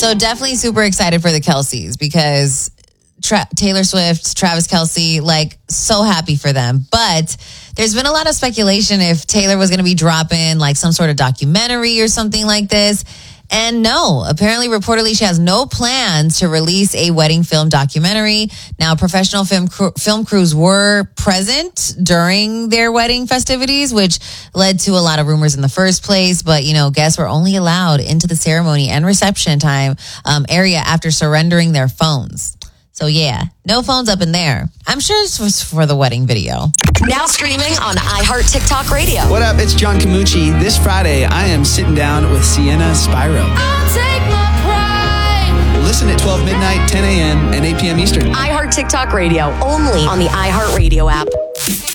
So definitely super excited for the Kelceys because Taylor Swift, Travis Kelce, like so happy for them. But there's been a lot of speculation if Taylor was going to be dropping like some sort of documentary or something like this. And no, apparently, reportedly, she has no plans to release a wedding film documentary. Now, professional film crews were present during their wedding festivities, which led to a lot of rumors in the first place. But, you know, guests were only allowed into the ceremony and reception time area after surrendering their phones. So, yeah, no phones up in there. I'm sure this was for the wedding video. Now streaming on iHeart TikTok Radio. What up? It's John Camucci. This Friday, I am sitting down with Sienna Spyro. I'll take my pride. Listen at 12 midnight, 10 a.m., and 8 p.m. Eastern. iHeart TikTok Radio, only on the iHeart Radio app.